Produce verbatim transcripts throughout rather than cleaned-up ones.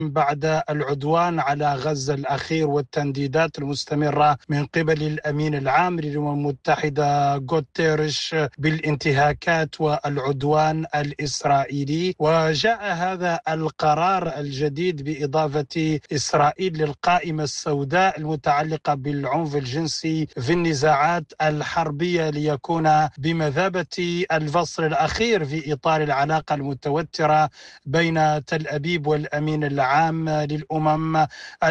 بعد العدوان على غزة الأخير والتنديدات المستمرة من قبل الأمين العام للأمم المتحدة غوتيريش بالانتهاكات والعدوان الإسرائيلي. وجاء هذا القرار الجديد بإضافة إسرائيل للقائمة السوداء المتعلقة بالعنف الجنسي في النزاعات الحربية ليكون بمثابة الفصل الأخير في إطار العلاقة المتوترة بين تل أبيب والأمين العام عام للأمم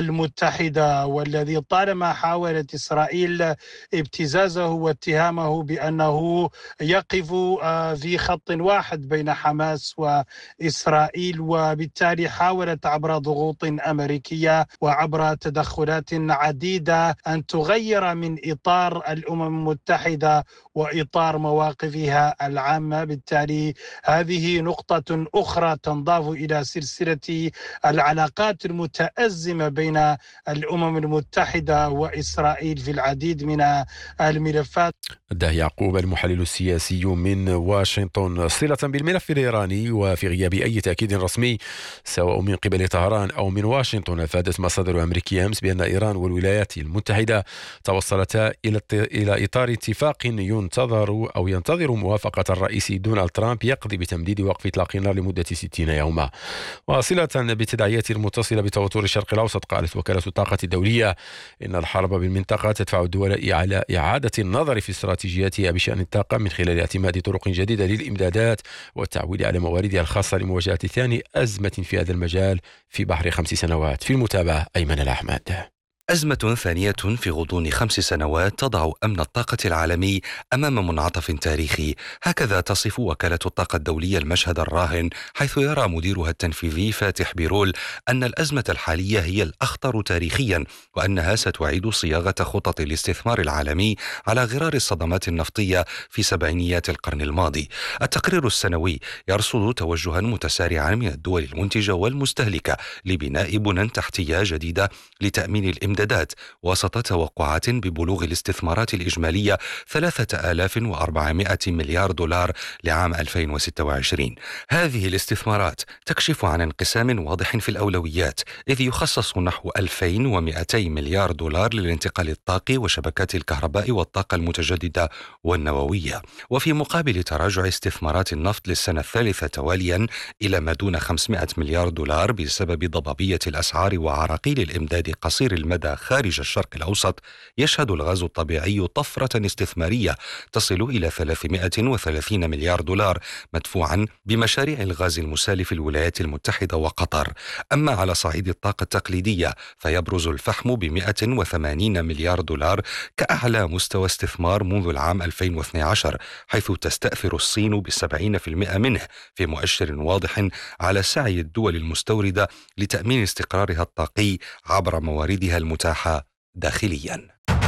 المتحدة، والذي طالما حاولت إسرائيل ابتزازه واتهامه بأنه يقف في خط واحد بين حماس وإسرائيل، وبالتالي حاولت عبر ضغوط أمريكية وعبر تدخلات عديدة أن تغير من إطار الأمم المتحدة وإطار مواقفها العامة. بالتالي هذه نقطة أخرى تنضاف إلى سلسلة العلاقات المتأزمة بين الأمم المتحدة وإسرائيل في العديد من الملفات. ده يعقوب المحلل السياسي من واشنطن. صلة بالملف الإيراني وفي غياب أي تأكيد رسمي سواء من قبل طهران أو من واشنطن، أفادت مصادر أمريكية أمس بأن إيران والولايات المتحدة توصلتا إلى إلى إطار اتفاق ينتظر أو ينتظر موافقة الرئيس دونالد ترامب يقضي بتمديد وقف إطلاق النار لمدة ستين يوما. وصلة بالتداعيات المتصلة بتوتر الشرق الأوسط، قالت وكالة الطاقة الدولية إن الحرب بالمنطقة تدفع الدول إلى إعادة النظر في استراتيجياتها بشأن الطاقة من خلال اعتماد طرق جديدة للإمدادات والتعويل على مواردها الخاصة لمواجهة ثاني أزمة في هذا المجال في بحر خمس سنوات. في المتابعة أيمن الأحمد. أزمة ثانية في غضون خمس سنوات تضع أمن الطاقة العالمي أمام منعطف تاريخي، هكذا تصف وكالة الطاقة الدولية المشهد الراهن، حيث يرى مديرها التنفيذي فاتح بيرول أن الأزمة الحالية هي الأخطر تاريخيا، وأنها ستعيد صياغة خطط الاستثمار العالمي على غرار الصدمات النفطية في سبعينيات القرن الماضي. التقرير السنوي يرصد توجها متسارعا من الدول المنتجة والمستهلكة لبناء بنى تحتية جديدة لتأمين الإمدادات وسط توقعات ببلوغ الاستثمارات الإجمالية ثلاثة آلاف وأربعمائة مليار دولار لعام ألفين وستة وعشرين. هذه الاستثمارات تكشف عن انقسام واضح في الأولويات، إذ يخصص نحو ألفين ومئتي مليار دولار للانتقال الطاقي وشبكات الكهرباء والطاقة المتجددة والنووية، وفي مقابل تراجع استثمارات النفط للسنة الثالثة تواليا إلى ما دون خمسمائة مليار دولار بسبب ضبابية الأسعار وعراقيل الإمداد قصير المدى خارج الشرق الأوسط. يشهد الغاز الطبيعي طفرة استثمارية تصل إلى ثلاثمائة وثلاثين مليار دولار مدفوعا بمشاريع الغاز المسال في الولايات المتحدة وقطر. أما على صعيد الطاقة التقليدية فيبرز الفحم ب مئة وثمانين مليار دولار كأعلى مستوى استثمار منذ العام ألفين واثني عشر، حيث تستأثر الصين بسبعين بالمئة منه، في مؤشر واضح على سعي الدول المستوردة لتأمين استقرارها الطاقي عبر مواردها المتاحة داخليا.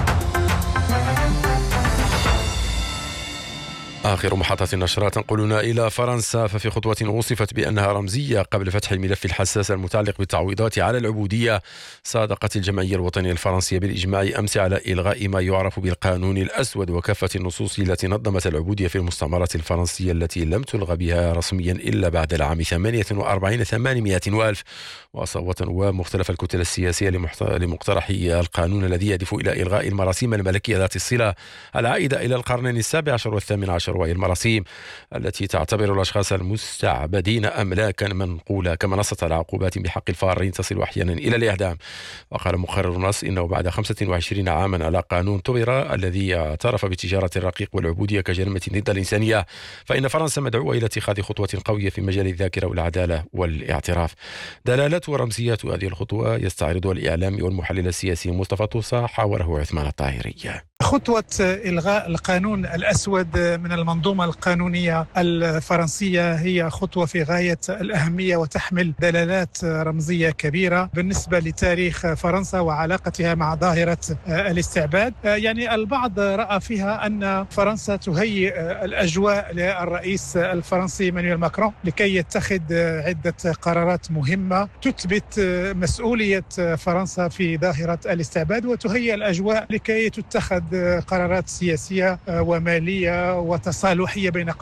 آخر محطة النشرة تنقلنا إلى فرنسا، ففي خطوة وصفت بأنها رمزية قبل فتح الملف الحساس المتعلق بالتعويضات على العبودية، صادقت الجمعية الوطنية الفرنسية بالإجماع أمس على إلغاء ما يعرف بالقانون الأسود وكافة النصوص التي نظمت العبودية في المستعمرات الفرنسية التي لم تلغى بها رسميا إلا بعد العام ثمانية وأربعين ثمانمائة وألف. وصوت نواب مختلف الكتل السياسية لمقترح القانون الذي يهدف إلى إلغاء المراسيم الملكية ذات الصلة العائدة إلى القرنين السابع عشر والثامن عشر، وهي المراسيم التي تعتبر الأشخاص المستعبدين أملاكا منقولة كمنصة على عقوبات بحق الفارين تصل أحيانا إلى الإعدام. وقال مقرر النص إنه بعد خمسة وعشرين عاما على قانون توبرا الذي اعترف بتجارة الرقيق والعبودية كجريمة ضد الإنسانية، فإن فرنسا مدعوة إلى اتخاذ خطوة قوية في مجال الذاكرة والعدالة والاعتراف. دلالات ورمزيات هذه الخطوة يستعرضها الإعلامي والمحلل السياسي مصطفى طوسة، حاوره عثمان الطاهري. خطوة إلغاء القانون الأسود من المنظومة القانونية الفرنسية هي خطوة في غاية الأهمية وتحمل دلالات رمزية كبيرة بالنسبة لتاريخ فرنسا وعلاقتها مع ظاهرة الاستعباد. يعني البعض رأى فيها أن فرنسا تهيئ الأجواء للرئيس الفرنسي مانويل ماكرون لكي يتخذ عدة قرارات مهمة تثبت مسؤولية فرنسا في ظاهرة الاستعباد، وتهيئ الأجواء لكي تتخذ قرارات سياسية ومالية وتصالحية بين